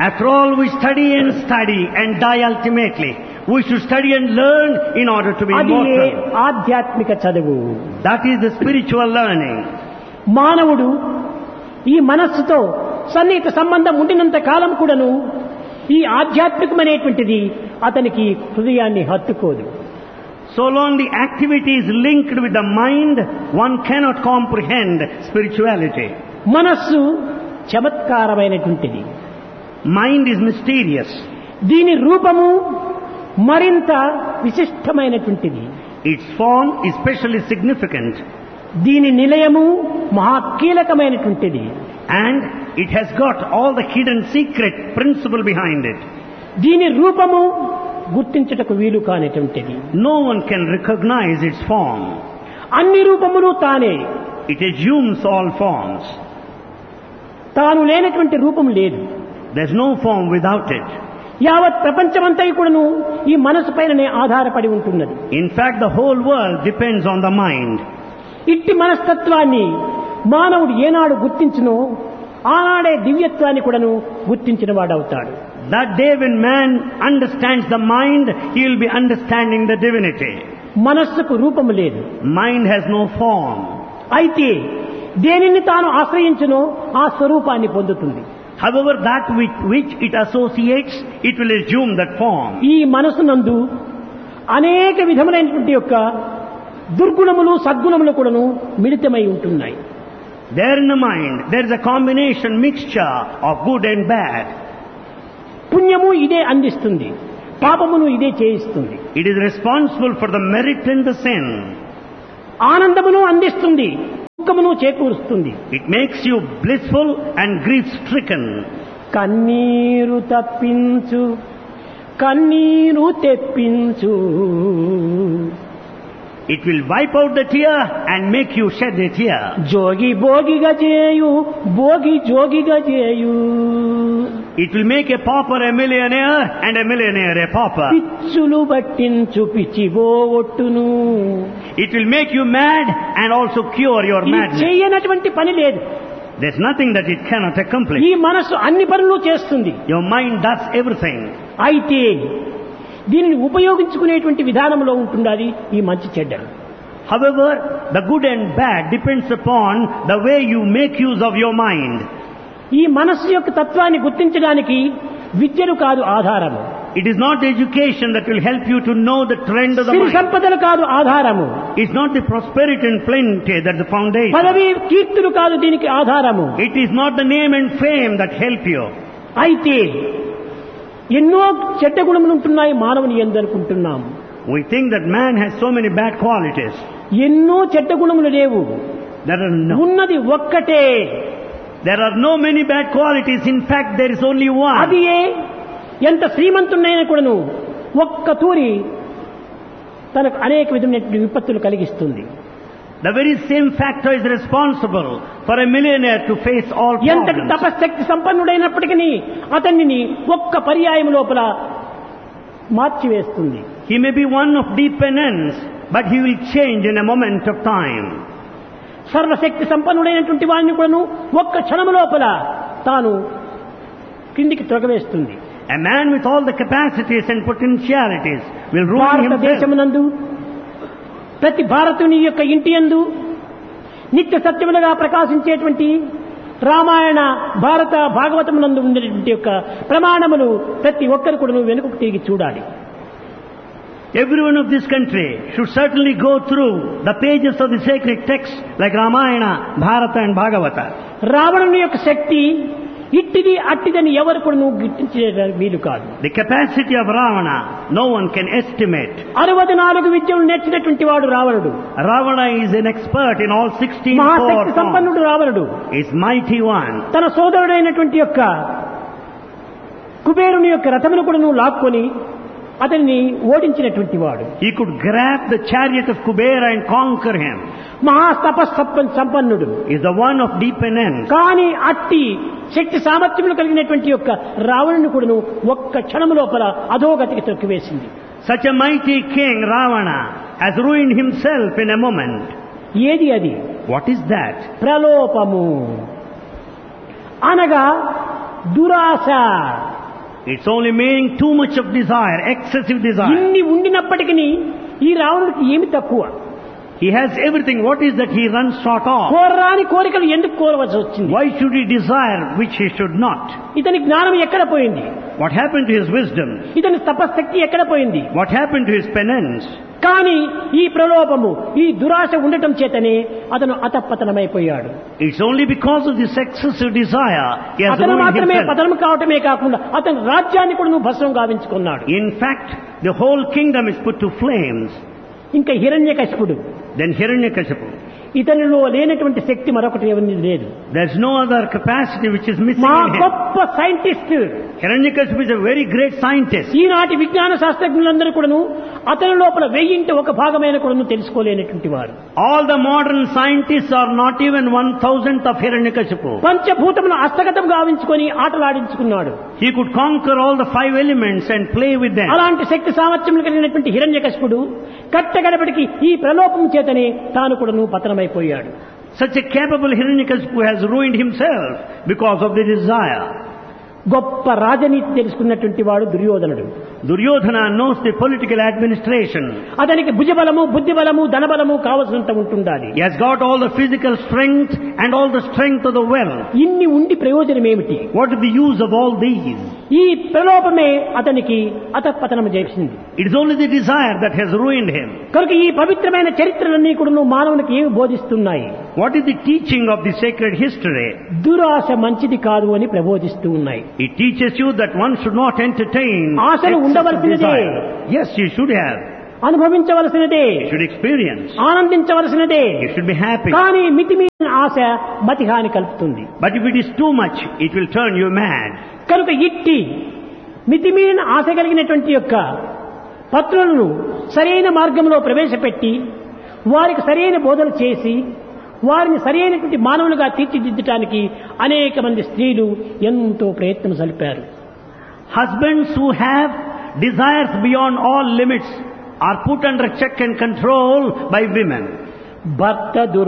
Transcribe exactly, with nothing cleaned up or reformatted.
After all, we study and study and die ultimately. We should study and learn in order to be అది immortal. ఆధ్యాత్మిక చదువు. That is the spiritual learning. మానవుడు ఈ మనస్సుతో సన్నిహిత సంబంధం ఉండినంత కాలం కూడాను ఈ ఆధ్యాత్మికమైనటువంటిది అతనికి హృదయాన్ని హత్తుకోదు. So long the activity is linked with the mind, one cannot comprehend spirituality. మనస్సు చమత్కారమైనటువంటిది. Mind is mysterious. దీని రూపము మరింత విశిష్టమైనటువంటిది. Its form is especially significant. దీని నిలయము మహా కీలకమైనటువంటిది. And it has got all the hidden secret principle behind it. దీని రూపము గుర్తించుటకు వీలు కానిటువంటిది. No one can recognize its form. అన్ని రూపములు తానే. It assumes all forms. తాను లేనటువంటి రూపం లేదు. There's no form without it. యావత్ ప్రపంచమంతా కూడాను ఈ మనసు పైననే ఆధారపడి ఉంటున్నది. In fact, the whole world depends on the mind. ఇట్టి మనస్తత్వాన్ని మానవుడు ఏనాడు గుర్తించునో ఆనాడే దివ్యత్వాన్ని కూడాను గుర్తించిన వాడవుతాడు. That day when man understands the mind, he will be understanding the divinity. మనస్సుకు రూపము లేదు. Mind has no form. అయితే దేనిని తాను ఆశ్రయించునో ఆ స్వరూపాన్ని పొందుతుంది. However, that with which it associates, it will assume that form. ఈ మనసునందు అనేక విధములైనటువంటి యొక్క దుర్గుణములు సద్గుణములు కూడాను మిళితమై ఉంటున్నాయి. There in the mind, there is a combination, mixture of good and bad. పుణ్యము ఇదే అందిస్తుంది, పాపమును ఇదే చేయిస్తుంది. It is responsible for the merit and the sin. ఆనందమును అందిస్తుంది, దుఃఖమును చేకూరుస్తుంది. It makes you blissful and grief-stricken. కన్నీరు తప్పించు, కన్నీరు తెప్పించు. It will wipe out the tear and make you shed a tear. జోగి భోగిగా చేయు, భోగి జోగిగా చేయు. It will make a pauper a millionaire and a millionaire a pauper. పిచ్చులు పట్టించు పిచ్చిబో ఒట్టును. It will make you mad and also cure your ఇది madness. చేయనటువంటి పని లేదు. There's nothing that it cannot accomplish. ఈ మనసు అన్ని పనులు చేస్తుంది. Your mind does everything. అయితే దీనిని ఉపయోగించుకునేటువంటి విధానంలో ఉంటున్నది ఈ మంచి చెడ్డలు. However, the good and bad depends upon the way you make use of your mind. ఈ మనస్సు యొక్క తత్వాన్ని గుర్తించడానికి విద్యలు కాదు ఆధారము. It is not education that will help you to know the trend of the Siri mind. సంపదలు కాదు ఆధారము. It's not the prosperity and plenty that's the foundation. పదవి కీర్తులు కాదు దీనికి ఆధారము. It is not the name and fame that help you. అయితే ఎన్నో చెడ్డ గుణములు ఉంటున్నాయి మానవుని యందు అనుకుంటున్నాము. We think that man has so many bad qualities. ఎన్నో చెడ్డ గుణములు లేవు. There are no, ఉన్నది ఒక్కటే. there are no many bad qualities. In fact, there is only one. అది ఎంత శ్రీమంతుడైనా కూడాను ఒక్క తూరి తనకు అనేక విధమైన విపత్తులు కలిగిస్తుంది. The very same factor is responsible for a millionaire to face all ఎంత problems. తపశక్తి సంపన్నుడైనప్పటికీ అతన్ని ఒక్క పర్యాయం లోపల మార్చివేస్తుంది. He may be one of deep penance, but he will change in a moment of time. సర్వశక్తి సంపన్నుడైనటువంటి వాడిని కూడాను ఒక్క క్షణం లోపల తాను కిందికి త్రొగవేస్తుంది. A man with all the capacities and potentialities will ruin himself. భారతదేశమునందు ప్రతి భారతుని యొక్క ఇంటి యందు నిత్య సత్యములుగా ప్రకాశించేటువంటి రామాయణ భారత భాగవతమునందు ఉండేటువంటి యొక్క ప్రమాణములు ప్రతి ఒక్కరు కూడా వెనుకకు తిరిగి చూడాలి. Everyone of this country should certainly go through the pages of the sacred texts like Ramayana, Bharata and Bhagavata. రావణుని యొక్క శక్తి ఇట్టిది అట్టిదని ఎవరు కూడా గుర్తించే వీలు కాదు. The capacity of Ravana, no one can estimate. అరవై నాలుగు విద్యలు నేర్చినటువంటి వాడు రావణుడు. Ravana is an expert in all sixteen Mahashakti forms. సంపన్నుడు రావణుడు. Is mighty one. తన సోదరుడైనటువంటి యొక్క కుబేరుని యొక్క రథమును కూడా లాక్కొని అతన్ని ఓడించినటువంటి వాడు. He could grab the chariot of Kubera and conquer him. మహాతపస్సంపన్ సంపన్నుడు. Is the one of deep penance. కానీ అట్టి శక్తి సామర్థ్యములు కలిగినటువంటి యొక్క రావణుని కూడాను ఒక్క క్షణం లోపల అధోగతికి తొక్కివేసింది. Such a mighty king, Ravana, has ruined himself in a moment. ఏది అది? What is that? ప్రలోభము అనగా దురాశ. It's only meaning too much of desire, excessive desire. ఇన్ని ఉండినప్పటికీ ఈ రావణుడికి ఏమి తక్కువ? He has everything. What is that he runs short of? కోరరాని కోరికలు ఎందుకు కోరవలసి వచ్చింది? Why should he desire which he should not? ఇతని జ్ఞానం ఎక్కడ పోయింది? What happened to his wisdom? ఇతని తపశక్తి ఎక్కడ పోయింది? What happened to his penance? కానీ ఈ ప్రలోభము, ఈ దురాశ ఉండటం చేతనే అతను అతపతనమైపోయాడు. It's only because of this excessive desire he has అతను ruined మాత్రమే himself. పతనం కావటమే కాకుండా అతని రాజ్యాన్ని కూడా నువ్వు భస్మం గావించుకున్నాడు. In fact, the whole kingdom is put to flames. ఇంకా హిరణ్యకశిపుడు, Then Hiranyakashipu. ఇతనిలో లేనటువంటి శక్తి మరొకటి ఏమీ లేదు. There's no other capacity which is missing మా in him. గొప్ప scientist, Hiranyakashipu is a very great scientist. ఈనాటి విజ్ఞాన శాస్త్రజ్ఞులందరూ కూడాను అతని లోపల వెయ్యింటి ఒక భాగమైన కూడాను తెలుసుకోలేనటువంటి వారు. All the modern scientists are not even one thousandth of Hiranyakashipu. పంచభూతములను హస్తగతం గావించుకొని ఆటలాడించుకున్నాడు. He could conquer all the five elements and play with them. అలాంటి శక్తి సామర్థ్యం కలిగినటువంటి హిరణ్యకశిపుడు కట్టగడపటికి ఈ ప్రలోభం చేతనే తాను కూడాను పతనమైపోయాడు. Such a capable Hiranyakashipu has ruined himself because of the desire. గొప్ప రాజనీతి తెలుసుకున్నటువంటి వాడు దుర్యోధనుడు. Duryodhana knows the political administration. అతనికి భుజబలము, బుద్ధిబలము, ధనబలము కావలసినంత ఉంటుండాలి. He has got all the physical strength and all the strength of the wealth. ఇన్ని ఉండి ప్రయోజనం ఏమిటి? What is the use of all these? ఈ ప్రలోభమే అతనికి అతపతనం చేసింది. It is only the desire that has ruined him. కనుక ఈ పవిత్రమైన చరిత్రలన్నీ కూడా మానవునికి ఏమి బోధిస్తున్నాయి? What is the teaching of the sacred history? దురాశ మంచిది కాదు అని ప్రబోధిస్తూ ఉన్నాయి. It teaches you that one should not entertain ఆశలు excessive ఉండవలసినదే. desire. Yes, you should have. అనుభవించవలసినదే, You should experience. ఆనందించవలసినదే. You should be happy. కానీ మితిమీరిన ఆశ మతిహాని కలుపుతుంది. But if it is too much, it will turn you mad. కనుక ఇట్టి మితిమీరిన ఆశ కలిగినటువంటి యొక్క పత్రులను సరైన మార్గంలో ప్రవేశపెట్టి వారికి సరైన బోధన చేసి వారిని సరైనటువంటి మానవులుగా తీర్చిదిద్దటానికి అనేక మంది స్త్రీలు ఎంతో ప్రయత్నం సలిపారు. Husbands who have desires beyond all limits are put under check and control by women. భర్త